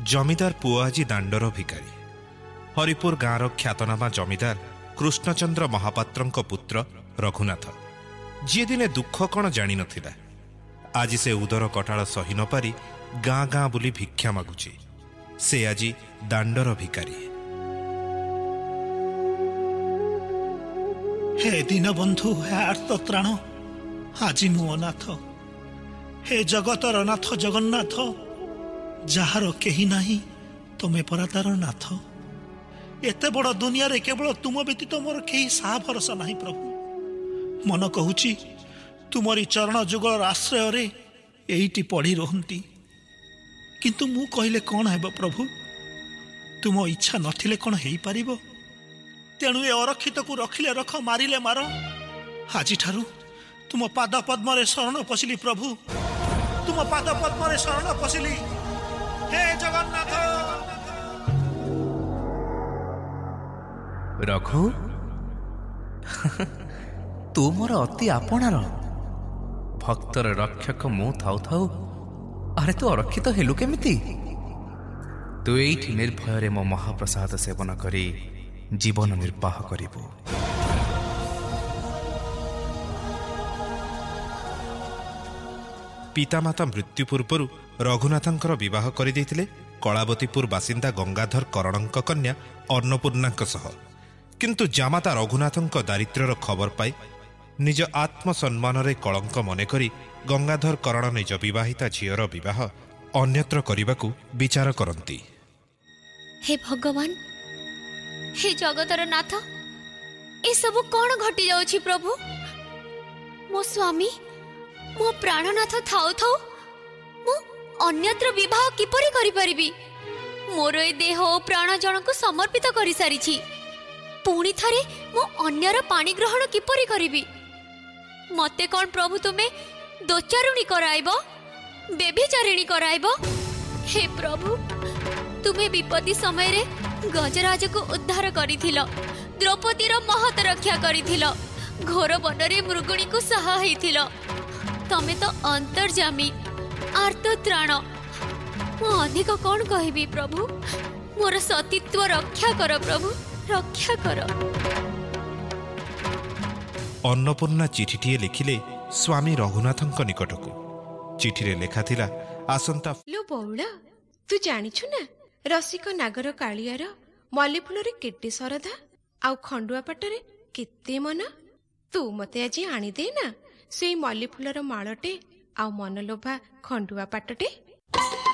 जमीदार पुओ आज दांडर भिकारी। हरिपुर गाँवर ख्यातनामा जमीदार कृष्णचंद्र महापात्रंक पुत्र रघुनाथ, जी दिने दुख कण जानी नथिला। आज से उदर कटाळ सही न पारी गाँ गाँ बुली भिक्षा मागुची। से आज दांडर भिकारी। हे दीनबंधु, हे आर्तत्राण, आज मु अनाथ। हे जगतर नाथ जगन्नाथ, जार केही नाही तुमे परातार नाथ। एते बड़ दुनिया रे केवल तुम व्यतीत मोर केही साहा भरोसा नाही प्रभु। मन कहूची तुमरी चरण जुगल आश्रय रे एइटी पड़ी रहंती, किंतु मु कहले कौन हेब प्रभु? तुम इच्छा नथिले कौन हेई पारिबो? तेणु ए अरक्षित को रखिले रख, मारिले मार। आज ठारू तुम पाद पद्म रे शरण पशिली प्रभु, तुम पाद पद्म रे शरण पशिली। हे जगन्नाथ। रघु, तू मोर अति आपणार भक्तर रक्षक मु थाउ थाउ अरे तू अरक्षित हेलु केमिति? तू एठी निर्भय मो महाप्रसाद सेवन करी जीवन निर्वाह करिबु। पितामाता मृत्यु पूर्व रघुनाथंकर विवाह करि दैथिले कलावतीपुर बासिंदा गंगाधर करणंक कन्या अन्नपूर्णांक सह। किंतु जामाता रघुनाथंक दारिद्र्यर खबर पाई निज आत्मसम्मान रे कलंक मने करी गंगाधर करण निज विवाहिता झीयर विवाह अन्यत्र करने विचार करती। हे भगवान, हे जगतर नाथ, ए सब कौन घटी जाउछि प्रभु? मो स्वामी, मो प्राणनाथ थाउ थाउ मु अन्यत्र विवाह किपरि करि परिबि? मोर ए देह ओ प्राण जनकु समर्पित करि सारिछि। पुणी थरे मो अन्यर पानी ग्रहण किपरि करिबि? मते कौन प्रभु तुमे दोचारुणी कराइबो, बेभिचारिणी कराइबो? हे प्रभु, तुमे विपत्ति समय रे गजराज को उद्धार करिथिलो, द्रौपदीर महत रक्षा करिथिलो, घोर बनरे मृगुणी को सहा हेथिलो। तमे तो अंतर्जामी, आर्तत्राण। मो अधिक कौन कहबी प्रभु? मोर सतीत्व रक्षा कर प्रभु, रक्षा कर। अन्नपूर्णा चिठीटीए लिखिले स्वामी रघुनाथंक निकटकू। चिठीरे लेखा थिला आसंता। लो बौला, तू जानिछु ना रसिक नागर कालियार मल्लीफुल रे केते सरधा आउ खंडुआ पाटरे केते मन? तू मते आज आनी दे ना सेई मल्लीफुलर माळटे आउ मनलोभा खंडुआ पाटटे।